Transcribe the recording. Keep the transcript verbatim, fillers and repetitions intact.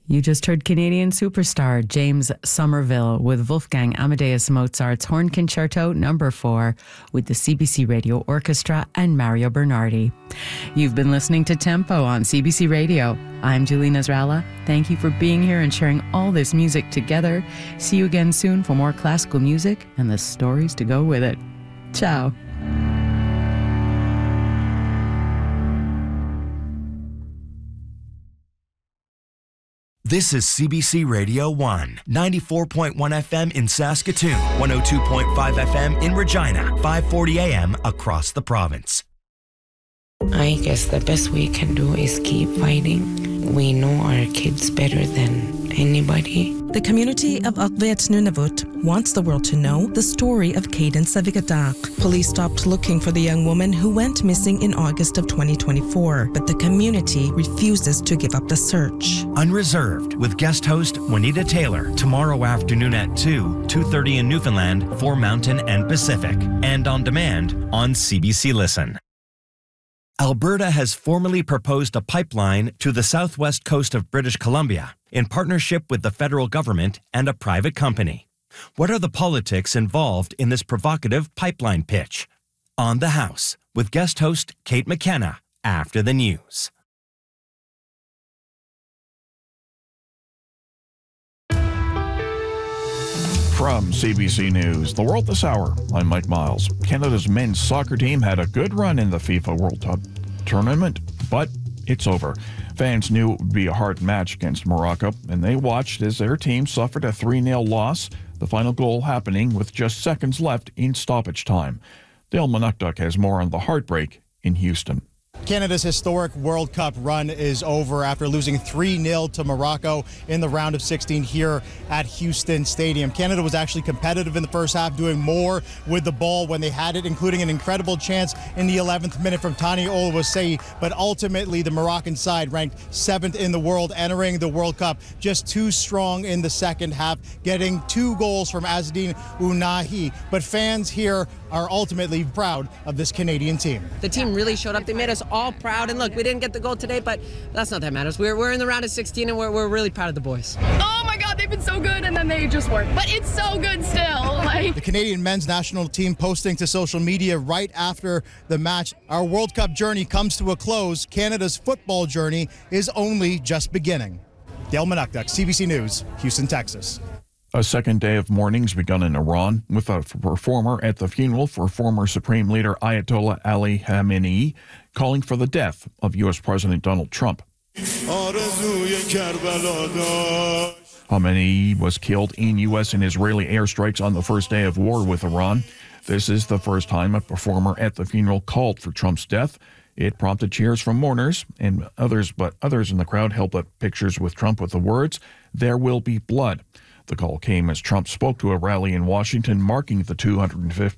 You just heard Canadian superstar James Somerville with Wolfgang Amadeus Mozart's Horn Concerto number four with the C B C Radio Orchestra and Mario Bernardi. You've been listening to Tempo on C B C Radio. I'm Julie Nasrallah. Thank you for being here and sharing all this music together. See you again soon for more classical music and the stories to go with it. Ciao. This is C B C Radio one, ninety-four point one F M in Saskatoon, one oh two point five F M in Regina, five forty A M across the province. I guess the best we can do is keep fighting. We know our kids better than anybody. The community of Akvet Nunavut wants the world to know the story of Caden Savigadak. Police stopped looking for the young woman who went missing in August of twenty twenty-four, but the community refuses to give up the search. Unreserved with guest host Juanita Taylor tomorrow afternoon at two, two thirty in Newfoundland for Mountain and Pacific, and on demand on C B C Listen. Alberta has formally proposed a pipeline to the southwest coast of British Columbia in partnership with the federal government and a private company. What are the politics involved in this provocative pipeline pitch? On the House with guest host Kate McKenna after the news. From C B C News, The World This Hour, I'm Mike Miles. Canada's men's soccer team had a good run in the FIFA World Cup tournament, but it's over. Fans knew it would be a hard match against Morocco, and they watched as their team suffered a three nil loss, the final goal happening with just seconds left in stoppage time. Dale Manukduk has more on the heartbreak in Houston. Canada's historic World Cup run is over after losing three nil to Morocco in the round of sixteen here at Houston Stadium. Canada was actually competitive in the first half, doing more with the ball when they had it, including an incredible chance in the eleventh minute from Tani Oluwaseyi. But ultimately, the Moroccan side ranked seventh in the world, entering the World Cup just too strong in the second half, getting two goals from Azzedine Ounahi. But fans here are ultimately proud of this Canadian team. The team really showed up. They made us all proud. And look, we didn't get the goal today, but that's not that matters. We're, we're in the round of sixteen, and we're, we're really proud of the boys. Oh my God, they've been so good, and then they just weren't. But it's so good still. Like the Canadian men's national team posting to social media right after the match, our World Cup journey comes to a close. Canada's football journey is only just beginning. Dale Manukduk, C B C News, Houston, Texas. A second day of mournings begun in Iran with a performer at the funeral for former Supreme Leader Ayatollah Ali Khamenei calling for the death of U S President Donald Trump. Khamenei was killed in U S and Israeli airstrikes on the first day of war with Iran. This is the first time a performer at the funeral called for Trump's death. It prompted cheers from mourners and others, but others in the crowd held up pictures with Trump with the words, "There will be blood." The call came as Trump spoke to a rally in Washington marking the two hundred fiftieth